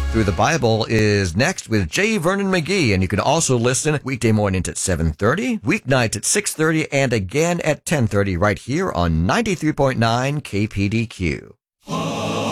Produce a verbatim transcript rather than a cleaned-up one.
Through the Bible is next with J. Vernon McGee, and you can also listen weekday mornings at seven thirty, weeknights at six thirty, and again at ten thirty right here on ninety-three point nine K P D Q.